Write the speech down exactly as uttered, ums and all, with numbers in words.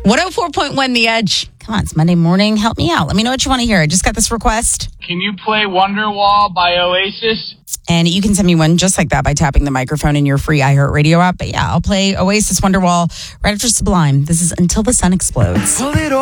one oh four point one The Edge. Come on, it's Monday morning. Help me out. Let me know what you want to hear. I just got this request. Can you play Wonderwall by Oasis? And you can send me one just like that by tapping the microphone in your free iHeartRadio app. But yeah, I'll play Oasis Wonderwall right after Sublime. This is Until the Sun Explodes.